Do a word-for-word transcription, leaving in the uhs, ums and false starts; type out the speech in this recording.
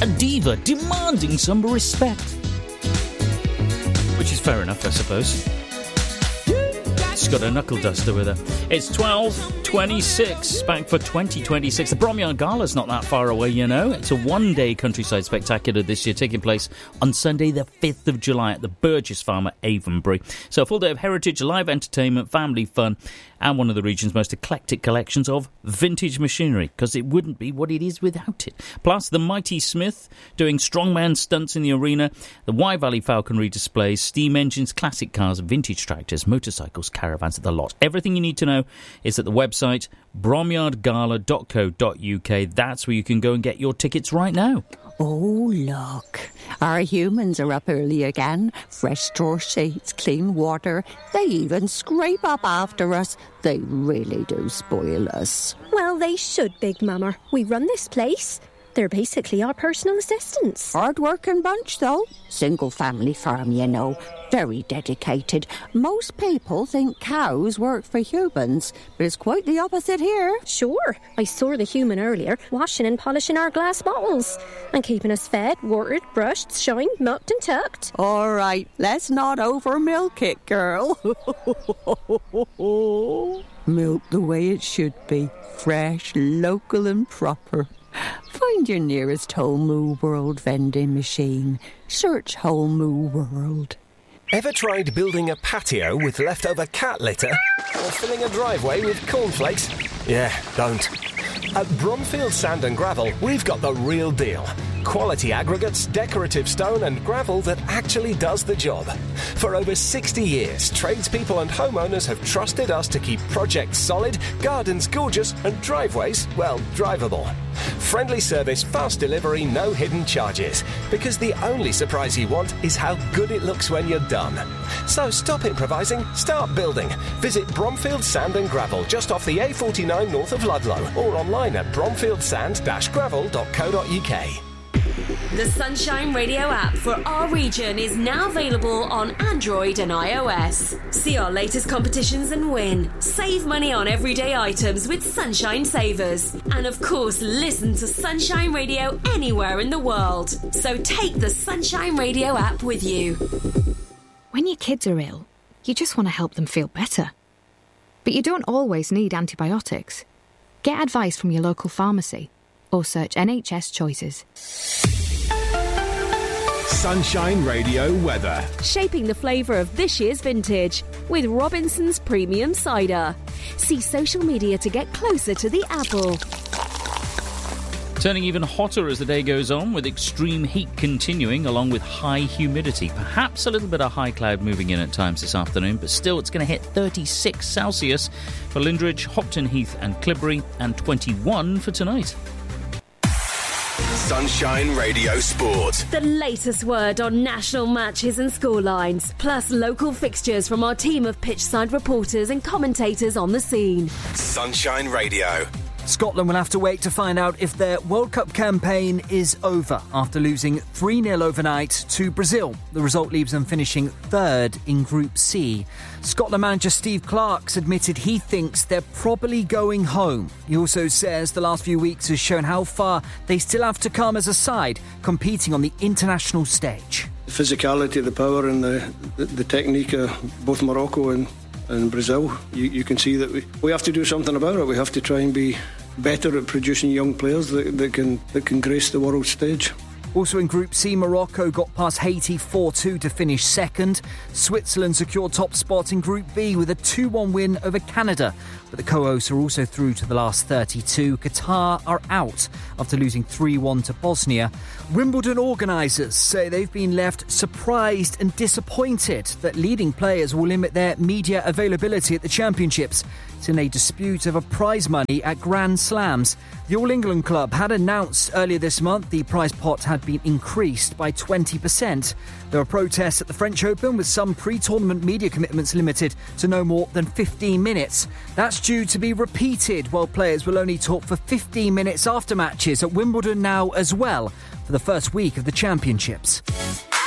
A diva demanding some respect. Which is fair enough, I suppose. She's got a knuckle duster with her. It's twelve twenty-six, back for twenty twenty-six. The Bromyard Gala's not that far away, you know. It's a one-day countryside spectacular this year, taking place on Sunday the fifth of July at the Burgess Farm at Avonbury. So a full day of heritage, live entertainment, family fun, and one of the region's most eclectic collections of vintage machinery, because it wouldn't be what it is without it. Plus, the Mighty Smith doing strongman stunts in the arena, the Wye Valley Falconry displays, steam engines, classic cars, vintage tractors, motorcycles, caravans at the lot. Everything you need to know is at the website bromyard gala dot co dot uk. That's where you can go and get your tickets right now. Oh, look. Our humans are up early again. Fresh straw sheets, clean water. They even scrape up after us. They really do spoil us. Well, they should, Big Mama. We run this place. They're basically our personal assistants. Hard-working bunch, though. Single-family farm, you know. Very dedicated. Most people think cows work for humans, but it's quite the opposite here. Sure. I saw the human earlier, washing and polishing our glass bottles and keeping us fed, watered, brushed, shined, milked and tucked. All right, let's not over-milk it, girl. Milk the way it should be. Fresh, local and proper. Find your nearest Whole Moo World vending machine. Search Whole Moo World. Ever tried building a patio with leftover cat litter? Or filling a driveway with cornflakes? Yeah, don't. At Bromfield Sand and Gravel, we've got the real deal. Quality aggregates, decorative stone and gravel that actually does the job. For over sixty years, tradespeople and homeowners have trusted us to keep projects solid, gardens gorgeous and driveways, well, drivable. Friendly service, fast delivery, no hidden charges. Because the only surprise you want is how good it looks when you're done. So stop improvising, start building. Visit Bromfield Sand and Gravel just off the A forty-nine north of Ludlow or online at bromfield sand dash gravel dot co dot uk. The Sunshine Radio app for our region is now available on Android and iOS. See our latest competitions and win. Save money on everyday items with Sunshine Savers. And of course, listen to Sunshine Radio anywhere in the world. So take the Sunshine Radio app with you. When your kids are ill, you just want to help them feel better. But you don't always need antibiotics. Get advice from your local pharmacy or search N H S Choices. Sunshine Radio weather. Shaping the flavour of this year's vintage with Robinson's Premium Cider. See social media to get closer to the apple. Turning even hotter as the day goes on, with extreme heat continuing along with high humidity. Perhaps a little bit of high cloud moving in at times this afternoon, but still it's going to hit thirty-six Celsius for Lindridge, Hopton Heath and Clibbery, and twenty-one for tonight. Sunshine Radio Sport. The latest word on national matches and scorelines, plus local fixtures from our team of pitchside reporters and commentators on the scene. Sunshine Radio. Scotland will have to wait to find out if their World Cup campaign is over after losing three nil overnight to Brazil. The result leaves them finishing third in Group C. Scotland manager Steve Clarke's admitted he thinks they're probably going home. He also says the last few weeks has shown how far they still have to come as a side competing on the international stage. The physicality, the power and the, the, the technique of both Morocco and in Brazil, you, you can see that we, we have to do something about it. We have to try and be better at producing young players that, that can that can grace the world stage. Also in Group C, Morocco got past Haiti four two to finish second. Switzerland secured top spot in Group B with a two one win over Canada. But the co-hosts are also through to the last thirty-two. Qatar are out after losing three one to Bosnia. Wimbledon organisers say they've been left surprised and disappointed that leading players will limit their media availability at the championships. It's in a dispute over prize money at Grand Slams. The All England club had announced earlier this month the prize pot had been increased by twenty percent. There were protests at the French Open with some pre-tournament media commitments limited to no more than fifteen minutes. That's due to be repeated, while players will only talk for fifteen minutes after matches at Wimbledon now as well for the first week of the championships.